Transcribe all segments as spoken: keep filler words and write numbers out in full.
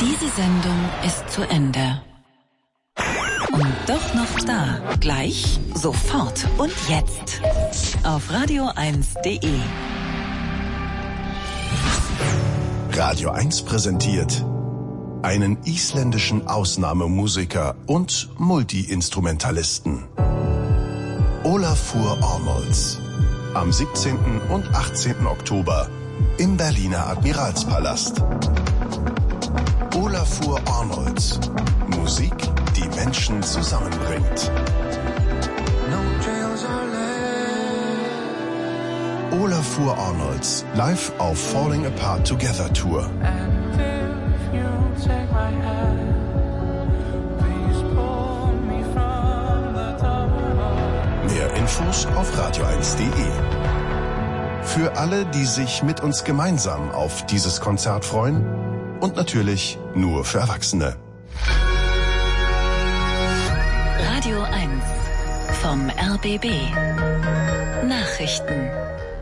Diese Sendung ist zu Ende. Und doch noch da. Gleich, sofort und jetzt. Auf radio eins punkt de. Radio eins präsentiert einen isländischen Ausnahmemusiker und Multi-Instrumentalisten. Ólafur Arnalds. Am siebzehnten und achtzehnten Oktober im Berliner Admiralspalast. Ólafur Arnalds. Musik, die Menschen zusammenbringt. Ólafur Arnalds live auf Falling Apart Together Tour. Mehr Infos auf radio eins punkt de. Für alle, die sich mit uns gemeinsam auf dieses Konzert freuen und natürlich nur für Erwachsene. Radio eins vom R B B. Nachrichten.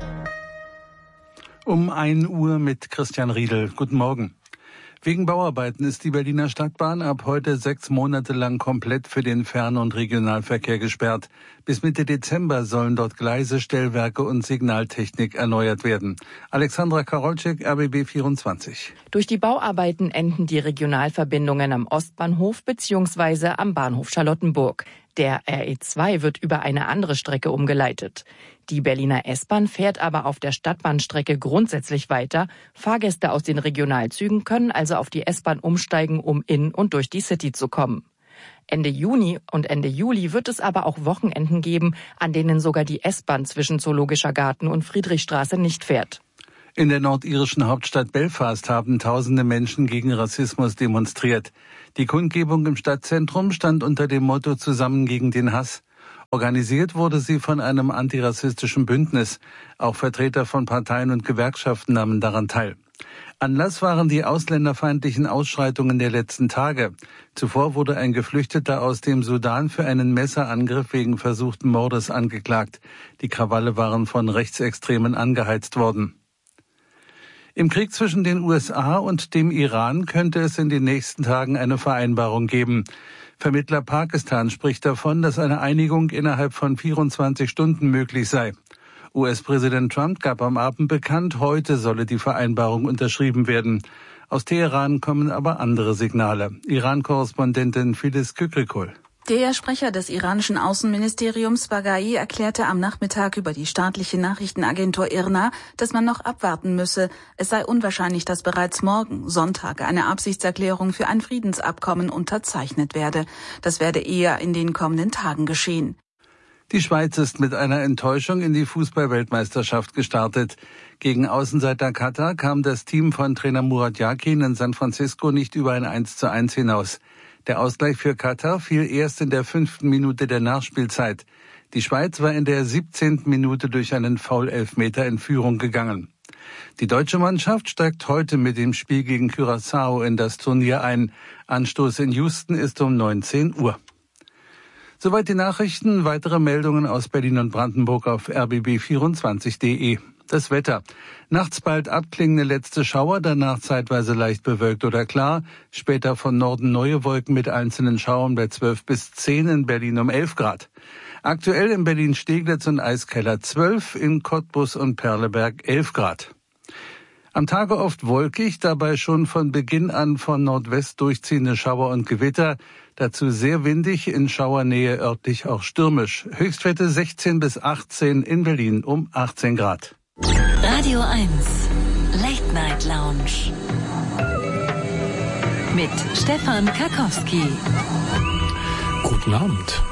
Um ein Uhr mit Christian Riedel. Guten Morgen. Wegen Bauarbeiten ist die Berliner Stadtbahn ab heute sechs Monate lang komplett für den Fern- und Regionalverkehr gesperrt. Bis Mitte Dezember sollen dort Gleise, Stellwerke und Signaltechnik erneuert werden. Alexandra Karolczyk, R B B vierundzwanzig. Durch die Bauarbeiten enden die Regionalverbindungen am Ostbahnhof bzw. am Bahnhof Charlottenburg. Der R E zwei wird über eine andere Strecke umgeleitet. Die Berliner S-Bahn fährt aber auf der Stadtbahnstrecke grundsätzlich weiter. Fahrgäste aus den Regionalzügen können also auf die S-Bahn umsteigen, um in und durch die City zu kommen. Ende Juni und Ende Juli wird es aber auch Wochenenden geben, an denen sogar die S-Bahn zwischen Zoologischer Garten und Friedrichstraße nicht fährt. In der nordirischen Hauptstadt Belfast haben tausende Menschen gegen Rassismus demonstriert. Die Kundgebung im Stadtzentrum stand unter dem Motto Zusammen gegen den Hass. Organisiert wurde sie von einem antirassistischen Bündnis. Auch Vertreter von Parteien und Gewerkschaften nahmen daran teil. Anlass waren die ausländerfeindlichen Ausschreitungen der letzten Tage. Zuvor wurde ein Geflüchteter aus dem Sudan für einen Messerangriff wegen versuchten Mordes angeklagt. Die Krawalle waren von Rechtsextremen angeheizt worden. Im Krieg zwischen den U S A und dem Iran könnte es in den nächsten Tagen eine Vereinbarung geben. Vermittler Pakistan spricht davon, dass eine Einigung innerhalb von vierundzwanzig Stunden möglich sei. U S-Präsident Trump gab am Abend bekannt, heute solle die Vereinbarung unterschrieben werden. Aus Teheran kommen aber andere Signale. Iran-Korrespondentin Filiz Kükrikul. Der Sprecher des iranischen Außenministeriums Baghai erklärte am Nachmittag über die staatliche Nachrichtenagentur IRNA, dass man noch abwarten müsse. Es sei unwahrscheinlich, dass bereits morgen, Sonntag, eine Absichtserklärung für ein Friedensabkommen unterzeichnet werde. Das werde eher in den kommenden Tagen geschehen. Die Schweiz ist mit einer Enttäuschung in die Fußball-Weltmeisterschaft gestartet. Gegen Außenseiter Katar kam das Team von Trainer Murat Yakin in San Francisco nicht über ein eins zu eins hinaus. Der Ausgleich für Katar fiel erst in der fünften Minute der Nachspielzeit. Die Schweiz war in der siebzehnten Minute durch einen Foul-Elfmeter in Führung gegangen. Die deutsche Mannschaft steigt heute mit dem Spiel gegen Curaçao in das Turnier ein. Anstoß in Houston ist um neunzehn Uhr. Soweit die Nachrichten. Weitere Meldungen aus Berlin und Brandenburg auf r b b vierundzwanzig punkt de. Das Wetter. Nachts bald abklingende letzte Schauer, danach zeitweise leicht bewölkt oder klar. Später von Norden neue Wolken mit einzelnen Schauern bei zwölf bis zehn, in Berlin um elf Grad. Aktuell in Berlin-Steglitz und Eiskeller zwölf, in Cottbus und Perleberg elf Grad. Am Tage oft wolkig, dabei schon von Beginn an von Nordwest durchziehende Schauer und Gewitter. Dazu sehr windig, in Schauernähe örtlich auch stürmisch. Höchstwerte sechzehn bis achtzehn, in Berlin um achtzehn Grad. Radio eins, Late Night Lounge mit Stefan Karkowski. Guten Abend.